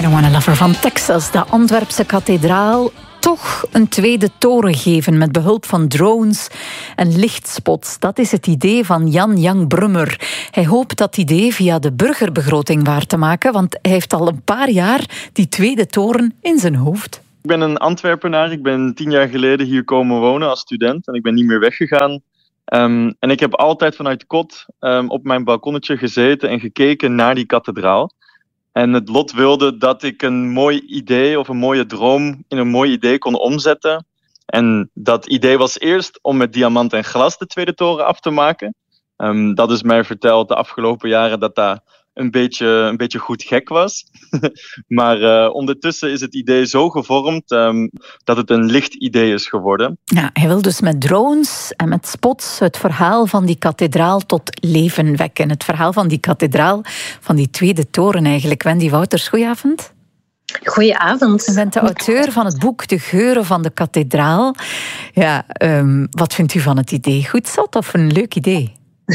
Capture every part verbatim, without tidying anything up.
don't Wanna Love Her van Texas. De Antwerpse kathedraal toch een tweede toren geven met behulp van drones en lichtspots. Dat is het idee van Jan Jan Brummer. Hij hoopt dat idee via de burgerbegroting waar te maken, want hij heeft al een paar jaar die tweede toren in zijn hoofd. Ik ben een Antwerpenaar. Ik ben tien jaar geleden hier komen wonen als student en ik ben niet meer weggegaan. Um, en ik heb altijd vanuit kot um, op mijn balkonnetje gezeten en gekeken naar die kathedraal. En het lot wilde dat ik een mooi idee of een mooie droom in een mooi idee kon omzetten. En dat idee was eerst om met diamant en glas de tweede toren af te maken. Um, dat is mij verteld de afgelopen jaren dat dat een beetje, een beetje goed gek was. maar uh, ondertussen is het idee zo gevormd um, dat het een licht idee is geworden. Ja, hij wil dus met drones en met spots het verhaal van die kathedraal tot leven wekken. Het verhaal van die kathedraal, van die tweede toren eigenlijk. Wendy Wouters, goedenavond. Goedenavond. U bent de auteur van het boek De Geuren van de Kathedraal. Ja, um, wat vindt u van het idee? Goed zat of een leuk idee?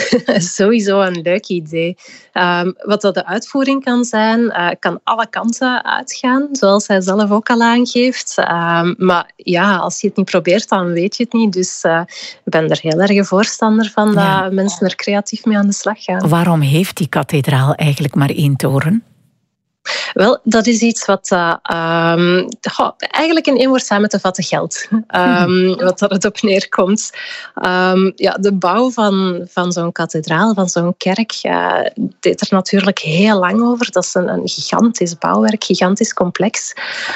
Sowieso een leuk idee. Um, wat dat de uitvoering kan zijn, uh, kan alle kanten uitgaan, zoals hij zelf ook al aangeeft. Um, maar ja, als je het niet probeert, dan weet je het niet. Dus uh, ik ben er heel erg een voorstander van ja. dat mensen er creatief mee aan de slag gaan. Waarom heeft die kathedraal eigenlijk maar één toren? Wel, dat is iets wat uh, um, goh, eigenlijk in één woord samen te vatten geldt. Um, wat dat het op neerkomt. Um, ja, de bouw van, van zo'n kathedraal, van zo'n kerk, uh, deed er natuurlijk heel lang over. Dat is een, een gigantisch bouwwerk, gigantisch complex.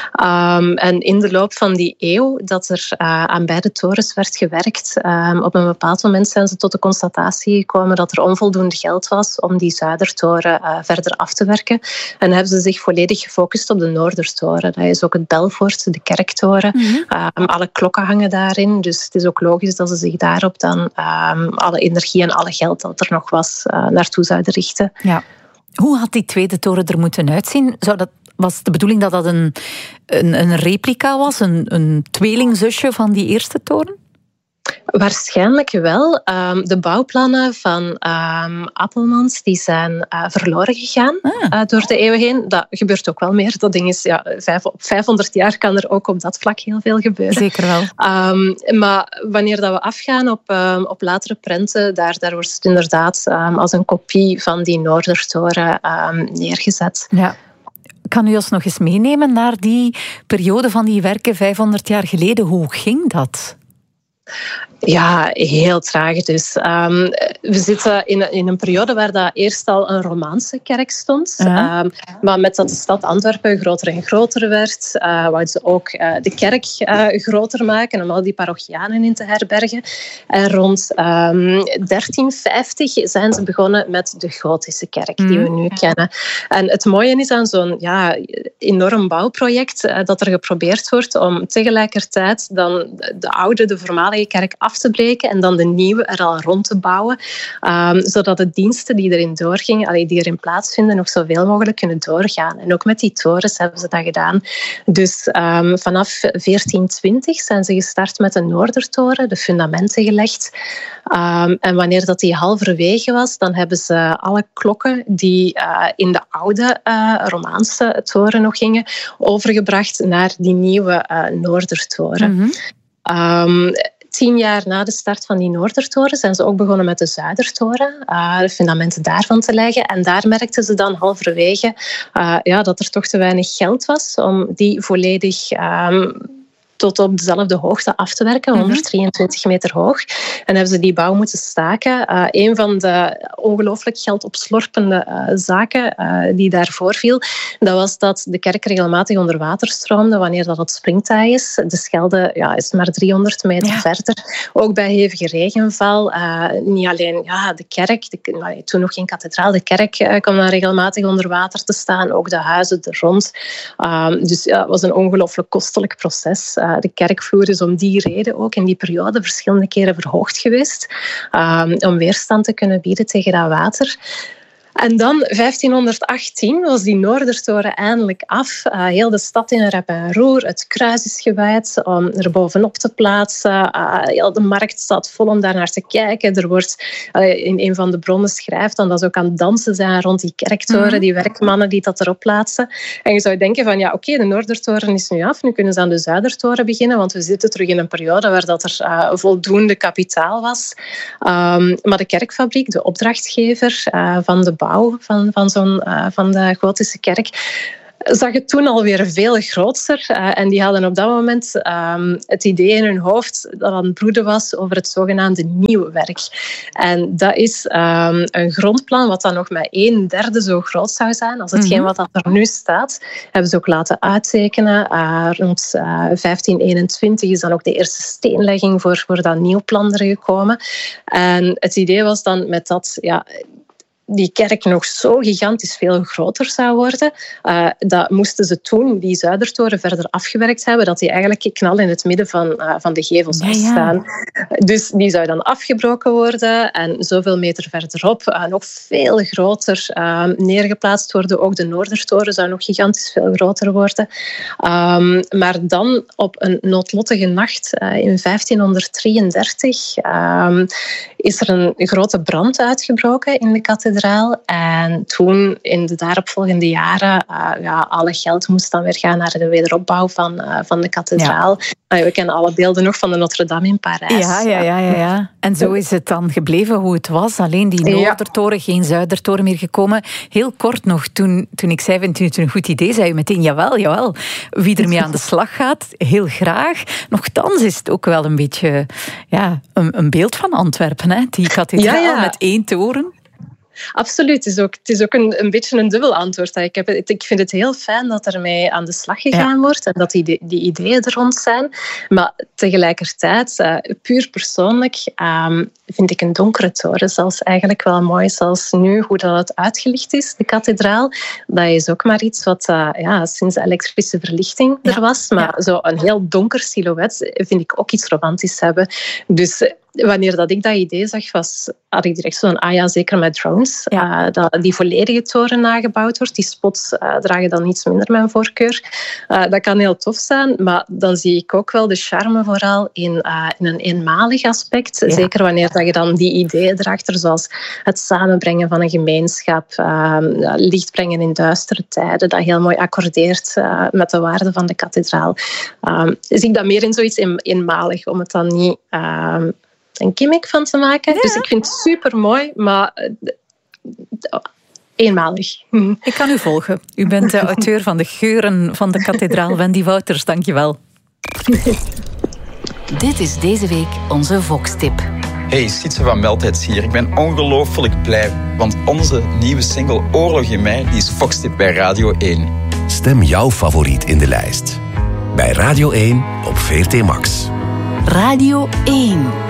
Um, en in de loop van die eeuw dat er uh, aan beide torens werd gewerkt, um, op een bepaald moment zijn ze tot de constatatie gekomen dat er onvoldoende geld was om die zuidertoren uh, verder af te werken. En hebben ze zich volledig gefocust op de Noordertoren. Dat is ook het Belfort, de kerktoren. Mm-hmm. Um, alle klokken hangen daarin. Dus het is ook logisch dat ze zich daarop dan um, alle energie en alle geld dat er nog was uh, naartoe zouden richten. Ja. Hoe had die tweede toren er moeten uitzien? Zou dat, was de bedoeling dat dat een, een, een replica was? Een, een tweelingzusje van die eerste toren? Waarschijnlijk wel. Um, de bouwplannen van um, Appelmans die zijn uh, verloren gegaan ah. uh, door de eeuwen heen. Dat gebeurt ook wel meer. Dat ding is, ja, vijf, op vijfhonderd jaar kan er ook op dat vlak heel veel gebeuren. Zeker wel. Um, maar wanneer dat we afgaan op, um, op latere prenten, daar, daar wordt het inderdaad um, als een kopie van die Noordertoren um, neergezet. Ja. Kan u ons nog eens meenemen naar die periode van die werken vijfhonderd jaar geleden? Hoe ging dat? Ja, heel traag dus. Um, we zitten in, in een periode waar dat eerst al een Romaanse kerk stond. Ja. Um, maar met dat de stad Antwerpen groter en groter werd, uh, wouden ze ook uh, de kerk uh, groter maken om al die parochianen in te herbergen. En rond um, dertien vijftig zijn ze begonnen met de gotische kerk die we nu kennen. En het mooie is aan zo'n ja, enorm bouwproject uh, dat er geprobeerd wordt om tegelijkertijd dan de oude, de voormalige kerk af te breken en dan de nieuwe er al rond te bouwen, um, zodat de diensten die erin doorgingen, allee, die erin plaatsvinden, nog zoveel mogelijk kunnen doorgaan. En ook met die torens hebben ze dat gedaan. Dus um, vanaf veertien twintig zijn ze gestart met een Noordertoren, de fundamenten gelegd. Um, en wanneer dat die halverwege was, dan hebben ze alle klokken die uh, in de oude uh, Romaanse toren nog gingen, overgebracht naar die nieuwe uh, Noordertoren. Mm-hmm. Um, Tien jaar na de start van die Noordertoren zijn ze ook begonnen met de Zuidertoren, uh, de fundamenten daarvan te leggen. En daar merkten ze dan halverwege uh, ja, dat er toch te weinig geld was om die volledig Um, tot op dezelfde hoogte af te werken, honderddrieëntwintig meter hoog. En hebben ze die bouw moeten staken. Uh, een van de ongelooflijk geldopslorpende uh, zaken uh, die daarvoor viel, dat was dat de kerk regelmatig onder water stroomde wanneer dat het springtij is. De Schelde ja, is maar driehonderd meter ja. verder. Ook bij hevige regenval. Uh, niet alleen ja, de kerk, de, nou, toen nog geen kathedraal, de kerk uh, kwam dan regelmatig onder water te staan. Ook de huizen er rond. Uh, dus ja, het was een ongelooflijk kostelijk proces. Uh, de kerkvloer is om die reden ook in die periode verschillende keren verhoogd geweest. Um, om weerstand te kunnen bieden tegen dat water. En dan vijftienhonderdachttien was die Noordertoren eindelijk af. Uh, heel de stad in rep en roer. Het kruis is gewijd om er bovenop te plaatsen. Uh, heel de markt staat vol om daar naar te kijken. Er wordt uh, in een van de bronnen schrijft dan dat ze ook aan het dansen zijn rond die kerktoren, mm-hmm. die werkmannen die dat erop plaatsen. En je zou denken van ja, oké, okay, de Noordertoren is nu af. Nu kunnen ze aan de Zuidertoren beginnen, want we zitten terug in een periode waar dat er uh, voldoende kapitaal was. Um, maar de kerkfabriek, de opdrachtgever uh, van de bouw van, van, zo'n, uh, van de gotische kerk, zag het toen alweer veel groter. Uh, en die hadden op dat moment um, het idee in hun hoofd dat aan het broeden was over het zogenaamde nieuwwerk. En dat is um, een grondplan wat dan nog maar een derde zo groot zou zijn als hetgeen wat er nu staat. Hebben ze ook laten uittekenen. Uh, rond uh, vijftien eenentwintig is dan ook de eerste steenlegging voor, voor dat nieuw plan er gekomen. En het idee was dan met dat... Ja, die kerk nog zo gigantisch veel groter zou worden, uh, dat moesten ze toen die Zuidertoren verder afgewerkt hebben, dat die eigenlijk knal in het midden van, uh, van de gevel zou ja, ja. staan. Dus die zou dan afgebroken worden en zoveel meter verderop uh, nog veel groter uh, neergeplaatst worden. Ook de Noordertoren zou nog gigantisch veel groter worden. Um, maar dan op een noodlottige nacht uh, in vijftienhonderddrieëndertig um, is er een grote brand uitgebroken in de kathedraal. En toen, in de daaropvolgende jaren, uh, ja, alle geld moest dan weer gaan naar de wederopbouw van, uh, van de kathedraal. Ja. Uh, we kennen alle beelden nog van de Notre-Dame in Parijs. Ja, ja, ja, ja, ja. En zo is het dan gebleven hoe het was. Alleen die Noordertoren, geen Zuidertoren meer gekomen. Heel kort nog, toen, toen ik zei, vindt u het een goed idee, zei u meteen, jawel, jawel. Wie ermee aan de slag gaat, heel graag. Nochtans is het ook wel een beetje ja, een, een beeld van Antwerpen, hè? Die kathedraal ja, ja. met één toren. Absoluut. Het is ook, het is ook een, een beetje een dubbel antwoord. Ik, heb het, ik vind het heel fijn dat ermee aan de slag gegaan ja. wordt en dat die, die ideeën er rond zijn. Maar tegelijkertijd, uh, puur persoonlijk, um, vind ik een donkere toren zelfs eigenlijk wel mooi. Zoals nu, hoe dat het uitgelicht is, de kathedraal. Dat is ook maar iets wat uh, ja, sinds de elektrische verlichting er was. Maar ja. zo een heel donker silhouet vind ik ook iets romantisch hebben. Dus... Wanneer dat ik dat idee zag, was, had ik direct zo'n, ah ja, zeker met drones, ja. uh, dat die volledige toren nagebouwd wordt. Die spots uh, dragen dan iets minder mijn voorkeur. Uh, dat kan heel tof zijn, maar dan zie ik ook wel de charme vooral in, uh, in een eenmalig aspect. Ja. Zeker wanneer dat je dan die ideeën erachter, zoals het samenbrengen van een gemeenschap, uh, licht brengen in duistere tijden, dat heel mooi accordeert uh, met de waarde van de kathedraal. Uh, zie ik dat meer in zoiets een, eenmalig, om het dan niet... Uh, een gimmick van te maken. Ja. Dus ik vind het super mooi, maar uh, eenmalig. Ik kan u volgen. U bent de auteur van de geuren van de kathedraal. Wendy Wouters, dank je wel. Dit is deze week onze Vox-tip. Hey, Sietse van Meldheids hier. Ik ben ongelooflijk blij, want onze nieuwe single Oorlog in mij, die is Vox-tip bij Radio één. Stem jouw favoriet in de lijst. Bij Radio één op V R T Max. Radio één.